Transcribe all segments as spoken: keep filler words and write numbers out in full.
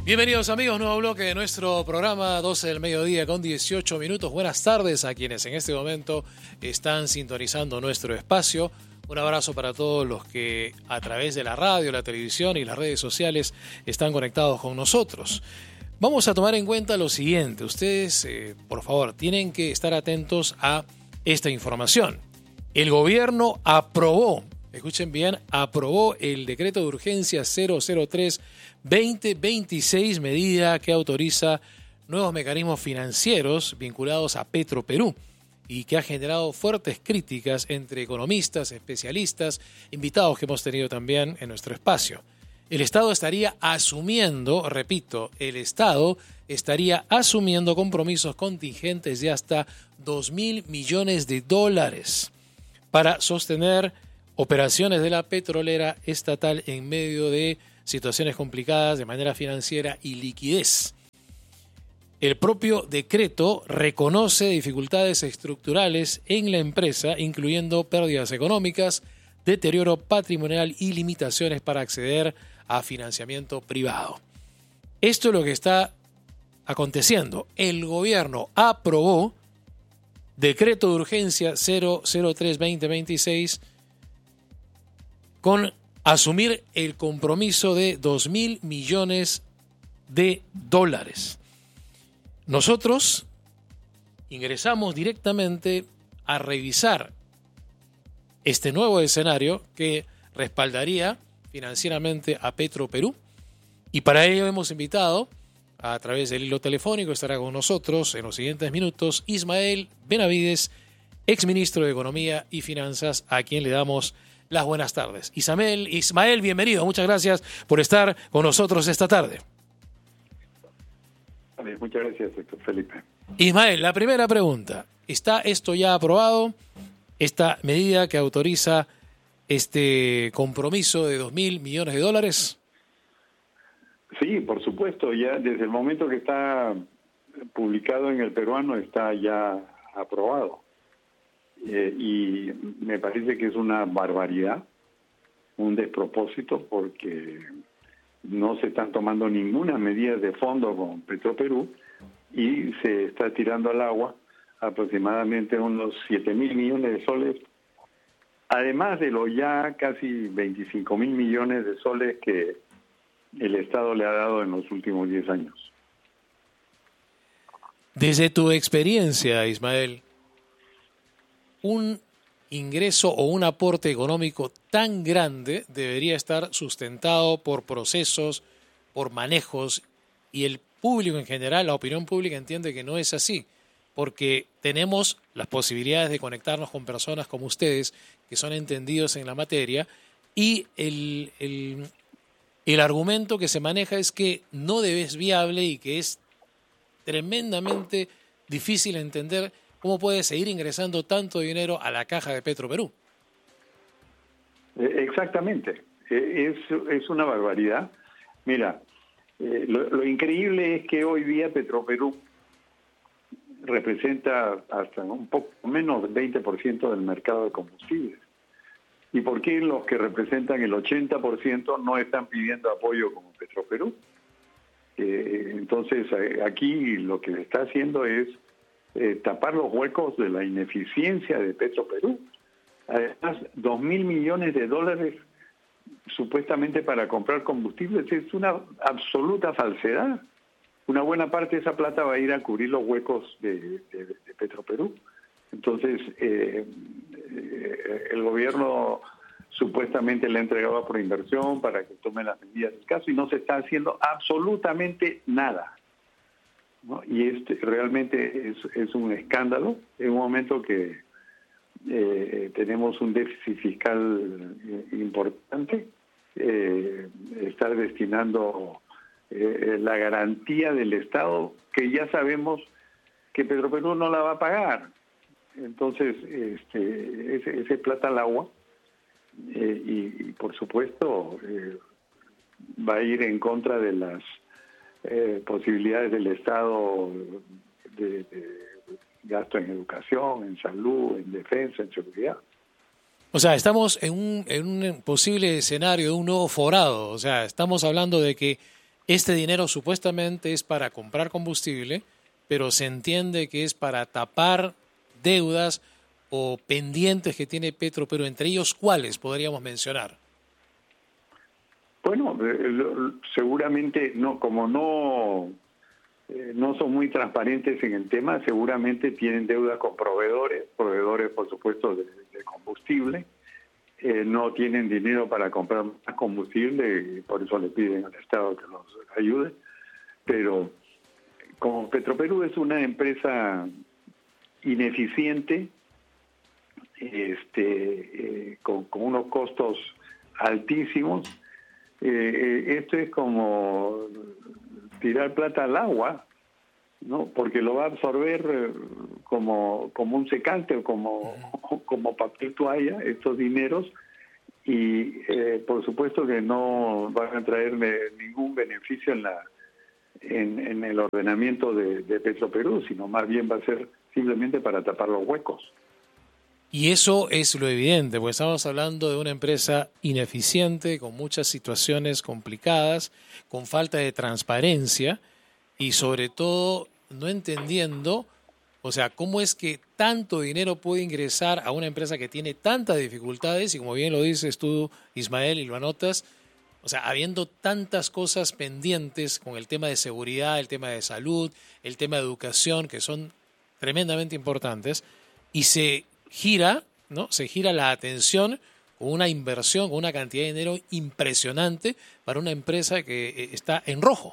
Bienvenidos amigos, nuevo bloque de nuestro programa, doce del mediodía con dieciocho minutos. Buenas tardes a quienes en este momento están sintonizando nuestro espacio. Un abrazo para todos los que a través de la radio, la televisión y las redes sociales están conectados con nosotros. Vamos a tomar en cuenta lo siguiente. Ustedes, eh, por favor, tienen que estar atentos a esta información. El gobierno aprobó, escuchen bien, aprobó el decreto de urgencia cero cero tres veinte veintiséis, medida que autoriza nuevos mecanismos financieros vinculados a Petroperú y que ha generado fuertes críticas entre economistas, especialistas, invitados que hemos tenido también en nuestro espacio. El Estado estaría asumiendo, repito, el Estado estaría asumiendo compromisos contingentes de hasta dos mil millones de dólares para sostener operaciones de la petrolera estatal en medio de situaciones complicadas de manera financiera y liquidez. El propio decreto reconoce dificultades estructurales en la empresa, incluyendo pérdidas económicas, deterioro patrimonial y limitaciones para acceder a financiamiento privado. Esto es lo que está aconteciendo. El gobierno aprobó decreto de urgencia cero cero tres veinte veintiséis con asumir el compromiso de dos mil millones de dólares. Nosotros ingresamos directamente a revisar este nuevo escenario que respaldaría financieramente a Petroperú, y para ello hemos invitado a través del hilo telefónico, estará con nosotros en los siguientes minutos Ismael Benavides, exministro de Economía y Finanzas, a quien le damos las buenas tardes. Ismael, Ismael, bienvenido. Muchas gracias por estar con nosotros esta tarde. Muchas gracias, doctor Felipe. Ismael, la primera pregunta. ¿Está esto ya aprobado? Esta medida que autoriza este compromiso de dos mil millones de dólares. Sí, por supuesto. Ya desde el momento que está publicado en el peruano está ya aprobado. Eh, y me parece que es una barbaridad, un despropósito, porque no se están tomando ninguna medida de fondo con Petroperú y se está tirando al agua aproximadamente unos siete mil millones de soles, además de los ya casi veinticinco mil millones de soles que el Estado le ha dado en los últimos diez años. Desde tu experiencia, Ismael, un ingreso o un aporte económico tan grande debería estar sustentado por procesos, por manejos, y el público en general, la opinión pública entiende que no es así, porque tenemos las posibilidades de conectarnos con personas como ustedes, que son entendidos en la materia, y el, el, el argumento que se maneja es que no es viable y que es tremendamente difícil entender cómo puede seguir ingresando tanto dinero a la caja de Petroperú. Exactamente, es, es una barbaridad. Mira, eh, lo, lo increíble es que hoy día Petroperú representa hasta un poco menos del veinte por ciento del mercado de combustibles. ¿Y por qué los que representan el ochenta por ciento no están pidiendo apoyo como Petroperú? Eh, entonces, aquí lo que se está haciendo es Eh, tapar los huecos de la ineficiencia de Petroperú. Además, dos mil millones de dólares supuestamente para comprar combustibles es una absoluta falsedad. Una buena parte de esa plata va a ir a cubrir los huecos de, de, de Petroperú. Entonces, eh, eh, el gobierno supuestamente le ha entregado por inversión para que tome las medidas del caso y no se está haciendo absolutamente nada, ¿no? Y este realmente es, es un escándalo en un momento que eh, tenemos un déficit fiscal importante, eh, estar destinando eh, la garantía del Estado, que ya sabemos que Petroperú no la va a pagar. Entonces, este, ese, ese plata al agua, eh, y, y por supuesto eh, va a ir en contra de las Eh, posibilidades del Estado de, de gasto en educación, en salud, en defensa, en seguridad. O sea, estamos en un, en un posible escenario de un nuevo forado. O sea, estamos hablando de que Este dinero supuestamente es para comprar combustible, pero se entiende que es para tapar deudas o pendientes que tiene Petroperú. Entre ellos, ¿cuáles podríamos mencionar? Bueno, eh, seguramente no, como no, eh, no son muy transparentes en el tema, seguramente tienen deudas con proveedores, proveedores por supuesto de, de combustible, eh, no tienen dinero para comprar más combustible y por eso le piden al Estado que los ayude, pero como Petroperú es una empresa ineficiente, este, eh, con, con unos costos altísimos, eh, esto es como tirar plata al agua, ¿no? Porque lo va a absorber eh, como, como un secante o como, como papel toalla estos dineros y eh, por supuesto que no van a traerle ningún beneficio en la en, en el ordenamiento de, de Petroperú, sino más bien va a ser simplemente para tapar los huecos. Y eso es lo evidente, porque estamos hablando de una empresa ineficiente, con muchas situaciones complicadas, con falta de transparencia y sobre todo no entendiendo, o sea, cómo es que tanto dinero puede ingresar a una empresa que tiene tantas dificultades y como bien lo dices tú, Ismael, y lo anotas, o sea, habiendo tantas cosas pendientes con el tema de seguridad, el tema de salud, el tema de educación, que son tremendamente importantes, y se gira, ¿no? Se gira la atención con una inversión, con una cantidad de dinero impresionante para una empresa que está en rojo.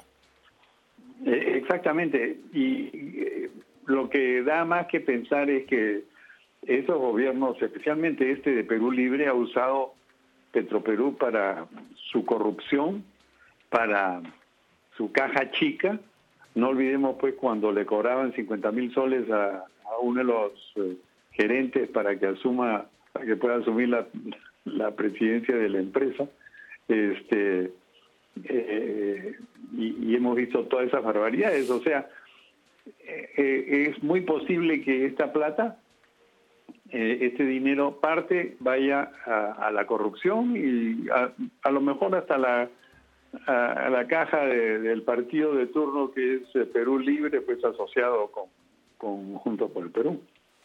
Exactamente. Y lo que da más que pensar es que esos gobiernos, especialmente este de Perú Libre, ha usado Petroperú para su corrupción, para su caja chica. No olvidemos pues cuando le cobraban cincuenta mil soles a, a uno de los eh, gerentes para que asuma, para que pueda asumir la, la presidencia de la empresa, este eh, y, y hemos visto todas esas barbaridades. O sea, eh, es muy posible que esta plata, eh, este dinero parte, vaya a, a la corrupción y a, a lo mejor hasta la a, a la caja de, del partido de turno que es Perú Libre, pues asociado con, con Juntos por el Perú.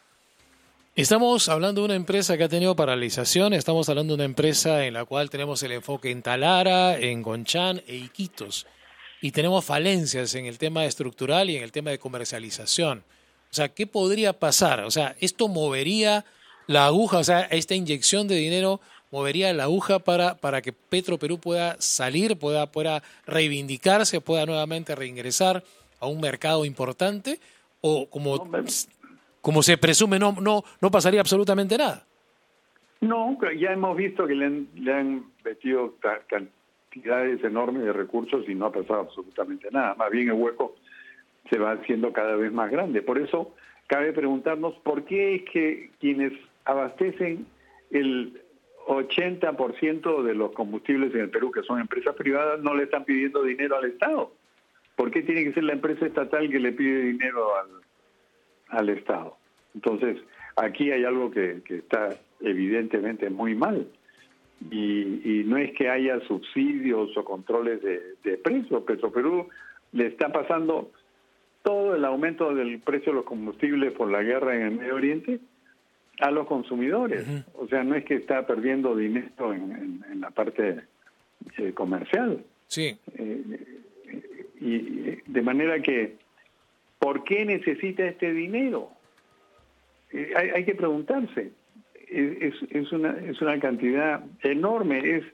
Estamos hablando de una empresa que ha tenido paralización, estamos hablando de una empresa en la cual tenemos el enfoque en Talara, en Conchán e Iquitos, y tenemos falencias en el tema estructural y en el tema de comercialización. O sea, ¿qué podría pasar? O sea, ¿esto movería la aguja? O sea, esta inyección de dinero movería la aguja para, para que Petroperú pueda salir, pueda, pueda reivindicarse, pueda nuevamente reingresar a un mercado importante, o como... No, me... Como se presume, no, no, no pasaría absolutamente nada. No, ya hemos visto que le han, le han metido cantidades enormes de recursos y no ha pasado absolutamente nada. Más bien el hueco se va haciendo cada vez más grande. Por eso cabe preguntarnos por qué es que quienes abastecen el ochenta por ciento de los combustibles en el Perú, que son empresas privadas, no le están pidiendo dinero al Estado. ¿Por qué tiene que ser la empresa estatal que le pide dinero al al Estado? Entonces, aquí hay algo que, que está evidentemente muy mal. Y, y no es que haya subsidios o controles de, de precios. Petroperú le está pasando todo el aumento del precio de los combustibles por la guerra en el Medio Oriente a los consumidores. Uh-huh. O sea, no es que está perdiendo dinero en, en, en la parte eh, comercial. Sí. Eh, y de manera que ¿por qué necesita este dinero? Eh, hay, hay que preguntarse. Es, es, una, es una cantidad enorme, es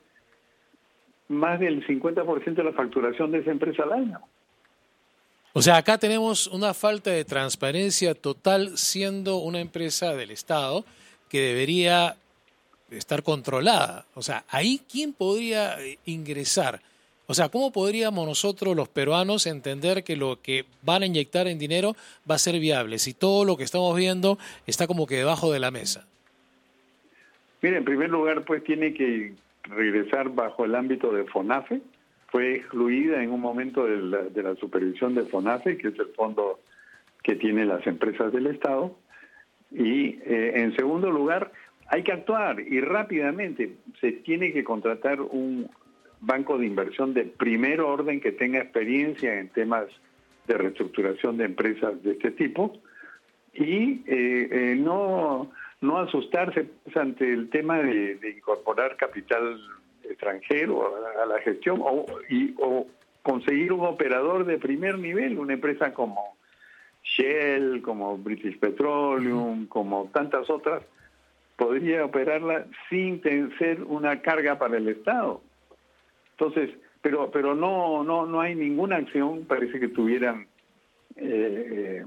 más del cincuenta por ciento de la facturación de esa empresa al año. O sea, acá tenemos una falta de transparencia total, siendo una empresa del Estado que debería estar controlada. O sea, ahí ¿quién podría ingresar? O sea, ¿cómo podríamos nosotros los peruanos entender que lo que van a inyectar en dinero va a ser viable si todo lo que estamos viendo está como que debajo de la mesa? Mire, en primer lugar, pues tiene que regresar bajo el ámbito de FONAFE. Fue excluida en un momento de la, de la supervisión de FONAFE, que es el fondo que tiene las empresas del Estado. Y eh, en segundo lugar, hay que actuar y rápidamente. Se tiene que contratar un banco de inversión de primer orden que tenga experiencia en temas de reestructuración de empresas de este tipo y eh, eh, no, no asustarse pues, ante el tema de, de incorporar capital extranjero a, a la gestión o, y, o conseguir un operador de primer nivel, una empresa como Shell, como British Petroleum, como tantas otras, podría operarla sin ser una carga para el Estado. Entonces, pero pero no no no hay ninguna acción, parece que tuvieran eh,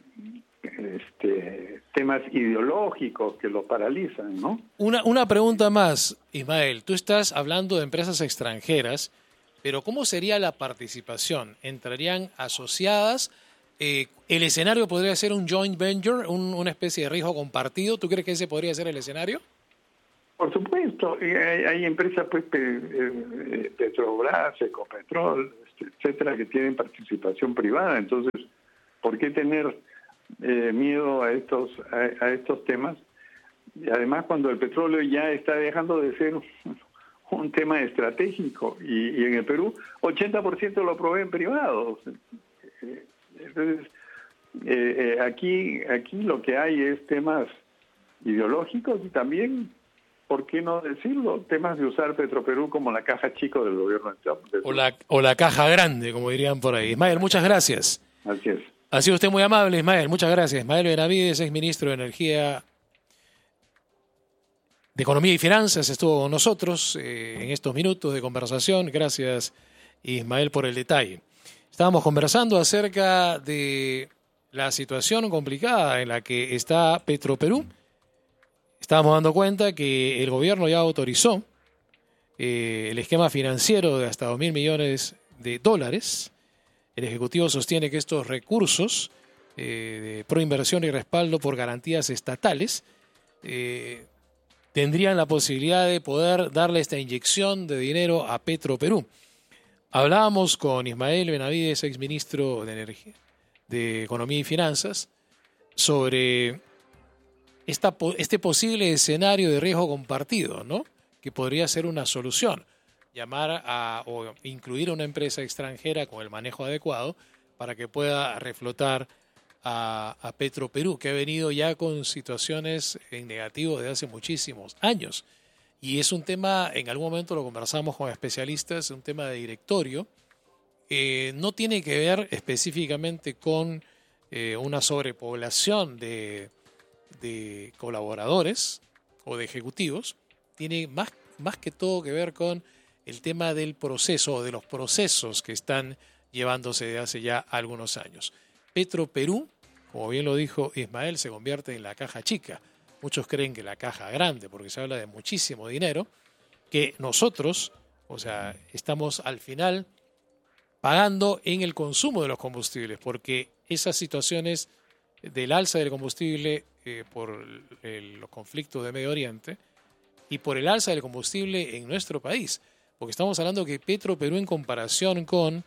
este, temas ideológicos que lo paralizan, ¿no? Una, una pregunta más, Ismael. Tú estás hablando de empresas extranjeras, pero ¿cómo sería la participación? ¿Entrarían asociadas? Eh, ¿El escenario podría ser un joint venture, un, una especie de riesgo compartido? ¿Tú crees que ese podría ser el escenario? Por supuesto. Hay, hay empresas, pues, Petrobras, Ecopetrol, etcétera, que tienen participación privada. Entonces, ¿por qué tener eh, miedo a estos a, a estos temas? Y además, cuando el petróleo ya está dejando de ser un, un tema estratégico y, y en el Perú, ochenta por ciento lo proveen privados. Entonces, eh, eh, aquí aquí lo que hay es temas ideológicos y también, ¿por qué no decirlo? Temas de usar Petroperú como la caja chico del gobierno de Trump. O la, o la caja grande, como dirían por ahí. Ismael, muchas gracias. Así es. Ha sido usted muy amable, Ismael. Muchas gracias. Ismael Benavides, ex ministro de Energía, de Economía y Finanzas, estuvo con nosotros eh, en estos minutos de conversación. Gracias, Ismael, por el detalle. Estábamos conversando acerca de la situación complicada en la que está Petroperú. Estábamos dando cuenta que el gobierno ya autorizó eh, el esquema financiero de hasta dos mil millones de dólares. El Ejecutivo sostiene que estos recursos eh, de proinversión y respaldo por garantías estatales eh, tendrían la posibilidad de poder darle esta inyección de dinero a Petroperú. Hablábamos con Ismael Benavides, exministro de Energía, de Economía y Finanzas, sobre esta, este posible escenario de riesgo compartido, ¿no? Que podría ser una solución. Llamar a o incluir a una empresa extranjera con el manejo adecuado para que pueda reflotar a, a Petroperú, que ha venido ya con situaciones en negativo desde hace muchísimos años. Y es un tema, en algún momento lo conversamos con especialistas, un tema de directorio. Eh, no tiene que ver específicamente con eh, una sobrepoblación de, de colaboradores o de ejecutivos. Tiene más, más que todo que ver con el tema del proceso o de los procesos que están llevándose de hace ya algunos años. Petroperú, como bien lo dijo Ismael, se convierte en la caja chica. Muchos creen que la caja grande, porque se habla de muchísimo dinero, que nosotros, o sea, estamos al final pagando en el consumo de los combustibles, porque esas situaciones del alza del combustible eh, por el, los conflictos de Medio Oriente y por el alza del combustible en nuestro país, porque estamos hablando que Petroperú, en comparación con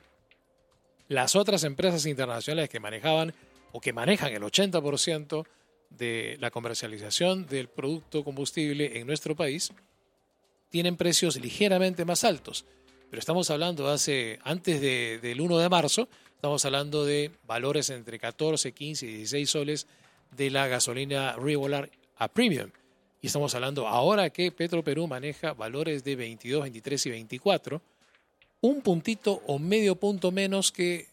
las otras empresas internacionales que manejaban o que manejan el ochenta por ciento de la comercialización del producto combustible en nuestro país, tienen precios ligeramente más altos. Pero estamos hablando de hace, antes de, del uno de marzo, estamos hablando de valores entre catorce, quince y dieciséis soles de la gasolina regular a premium. Y estamos hablando ahora que Petroperú maneja valores de veintidós, veintitrés y veinticuatro, un puntito o medio punto menos que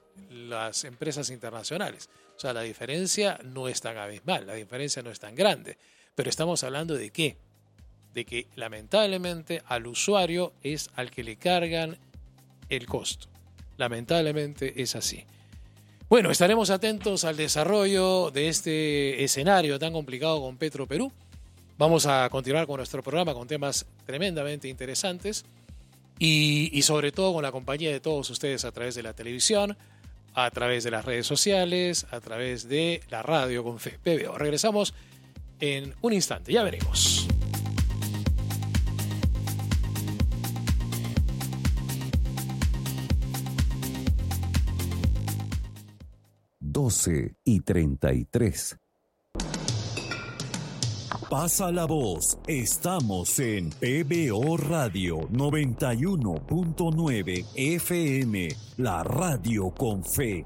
las empresas internacionales. O sea, la diferencia no es tan abismal, la diferencia no es tan grande. Pero estamos hablando de qué? De que lamentablemente al usuario es al que le cargan el costo. Lamentablemente es así. Bueno, estaremos atentos al desarrollo de este escenario tan complicado con Petroperú. Vamos a continuar con nuestro programa con temas tremendamente interesantes y, y sobre todo con la compañía de todos ustedes a través de la televisión, a través de las redes sociales, a través de la radio con P B O. Regresamos en un instante, ya veremos. doce y treinta y tres. Pasa la voz. Estamos en P B O Radio noventa y uno punto nueve F M, la radio con fe.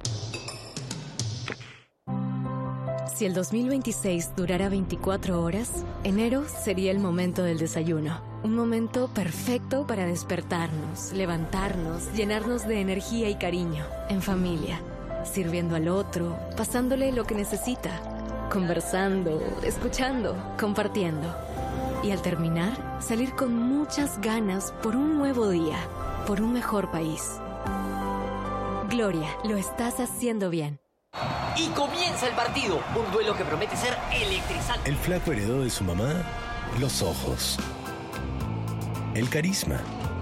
Si el dos mil veintiséis durara veinticuatro horas, enero sería el momento del desayuno. Un momento perfecto para despertarnos, levantarnos, llenarnos de energía y cariño, en familia, sirviendo al otro, pasándole lo que necesita, conversando, escuchando, compartiendo. Y al terminar, salir con muchas ganas por un nuevo día, por un mejor país. Gloria, lo estás haciendo bien. Y comienza el partido, un duelo que promete ser electrizante. El flaco heredó de su mamá los ojos, el carisma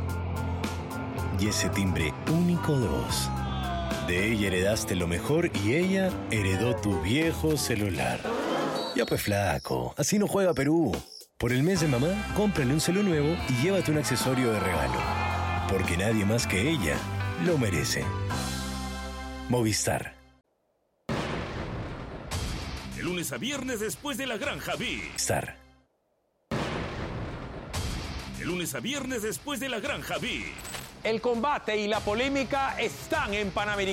y ese timbre único de voz. De ella heredaste lo mejor y ella heredó tu viejo celular. Ya pues flaco, así no juega Perú. Por el mes de mamá, cómprale un celu nuevo y llévate un accesorio de regalo. Porque nadie más que ella lo merece. Movistar. De lunes a viernes después de la Granja Big. Star. De lunes a viernes después de la Granja Big. El combate y la polémica están en Panamericano.